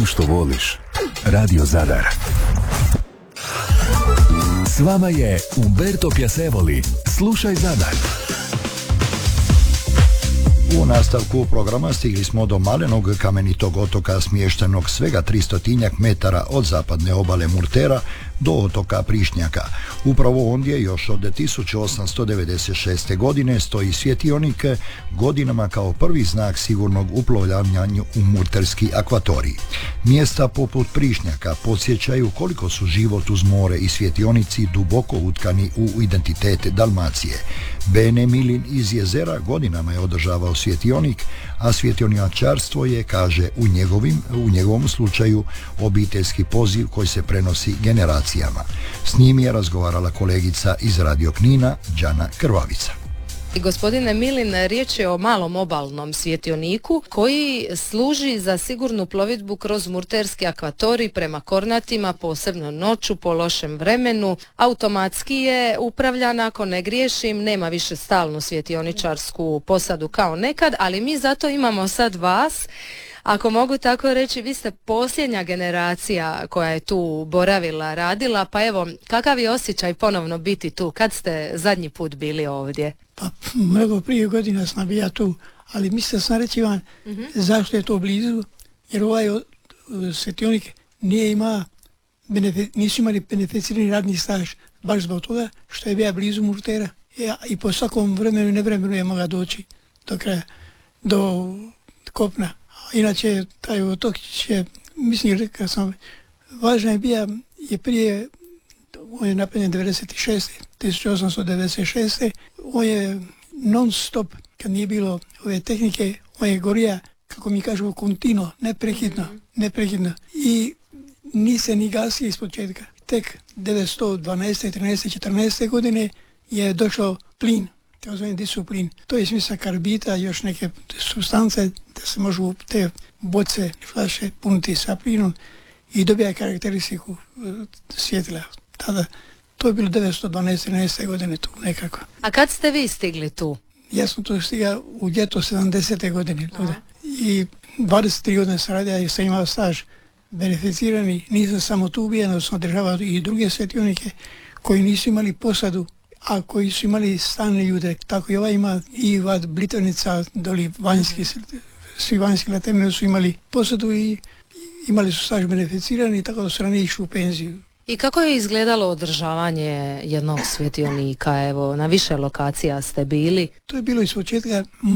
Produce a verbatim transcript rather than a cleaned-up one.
što voliš. Radio Zadar. S vama je Umberto Piacevoli. Slušaj Zadar. U nastavku programa stigli smo do malenog kamenitog otoka smještenog svega tristotinjak metara od zapadne obale Murtera do otoka Prišnjaka. Upravo ondje još od tisuću osamsto devedeset šeste. godine stoji svjetionik godinama kao prvi znak sigurnog uplovljavanja u murterski akvatorij. Mjesta poput Prišnjaka podsjećaju koliko su život uz more i svjetionici duboko utkani u identitet Dalmacije. Bene Milin iz Jezera godinama je održavao svjetionik, a svjetionjačarstvo je, kaže, u, njegovim, u njegovom slučaju obiteljski poziv koji se prenosi generacijama. S njim je razgovarala kolegica iz Radio Knina, Đana Krvavica. Gospodine Milin, riječ je o malom obalnom svjetioniku koji služi za sigurnu plovidbu kroz murterski akvatorij prema Kornatima, posebno noću po lošem vremenu. Automatski je upravljan, ako ne griješim, nema više stalnu svjetioničarsku posadu kao nekad, ali mi zato imamo sad vas. Ako mogu tako reći, vi ste posljednja generacija koja je tu boravila, radila, pa evo, kakav je osjećaj ponovno biti tu? Kad ste zadnji put bili ovdje? Pa mnogo prije godina sam bio tu, ali mislio sam reći vam mm-hmm. zašto je to blizu, jer ovaj svjetionik nije ima, benefi, nisu imali beneficirani radni staž, baš zbog toga što je bio blizu Murtera. Ja, i po svakom vremenu i nevremenu je mogla doći do kraja, do kopna. Inače, taj otok će, mislim, rekao sam, važna je bija, je prije, on je napravljen tisuću osamsto devedeset šeste. On je non stop, kad nije bilo ove tehnike, on je gorija, kako mi kažemo, kontino, neprekidno, neprekidno. I nije se ni gasio iz početka. Tek devetsto dvanaeste, trinaeste, četrnaeste. godine je došao plin. Plin. To je smisla karbita, još neke supstance da se možu te boce, flaše puniti sa plinom i dobija karakteristiku svjetla. Tada, to je bilo devetsto dvanaeste, trinaeste. godine tu nekako. A kad ste vi stigli tu? Ja sam tu stigao u ljeto sedamdesete. godine. I dvadeset tri godine sam radio i sam imao staž beneficirani. Nisam samo tu bio, nego sam održavao i druge svjetionike koji nisu imali posadu, a koji su imali stalne ljude. Tako i ovaj ima i vad Blitovnica, doli vanjski, svi vanjski na temelju su imali posadu i imali su staž beneficirani, tako da su ranije išli u penziju. I kako je izgledalo održavanje jednog svjetionika? Evo, na više lokacija ste bili. To je bilo iz početka